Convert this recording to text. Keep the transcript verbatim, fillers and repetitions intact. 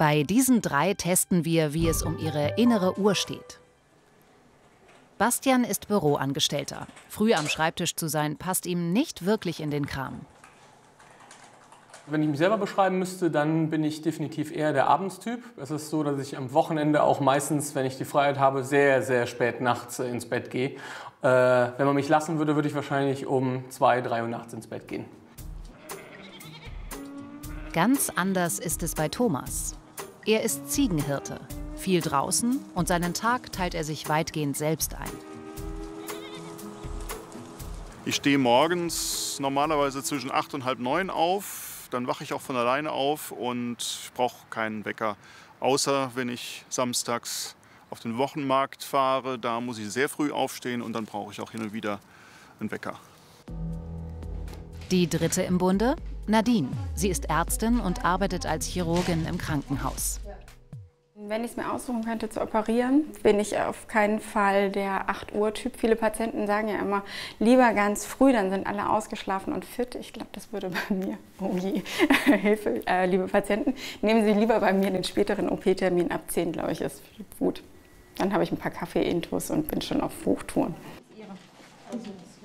Bei diesen drei testen wir, wie es um ihre innere Uhr steht. Bastian ist Büroangestellter. Früh am Schreibtisch zu sein, passt ihm nicht wirklich in den Kram. Wenn ich mich selber beschreiben müsste, dann bin ich definitiv eher der Abendstyp. Es ist so, dass ich am Wochenende auch meistens, wenn ich die Freiheit habe, sehr, sehr spät nachts ins Bett gehe. Äh, wenn man mich lassen würde, würde ich wahrscheinlich um zwei, drei Uhr nachts ins Bett gehen. Ganz anders ist es bei Thomas. Er ist Ziegenhirte, viel draußen und seinen Tag teilt er sich weitgehend selbst ein. Ich stehe morgens normalerweise zwischen acht und halb neun auf. Dann wache ich auch von alleine auf und ich brauche keinen Wecker. Außer wenn ich samstags auf den Wochenmarkt fahre, da muss ich sehr früh aufstehen und dann brauche ich auch hin und wieder einen Wecker. Die dritte im Bunde? Nadine. Sie ist Ärztin und arbeitet als Chirurgin im Krankenhaus. Wenn ich es mir aussuchen könnte zu operieren, bin ich auf keinen Fall der acht Uhr Typ. Viele Patienten sagen ja immer, lieber ganz früh, dann sind alle ausgeschlafen und fit. Ich glaube, das würde bei mir, oh je, Hilfe, äh, liebe Patienten, nehmen Sie lieber bei mir den späteren O P-Termin ab zehn, glaube ich, ist gut. Dann habe ich ein paar Kaffee-Intus und bin schon auf Hochtouren.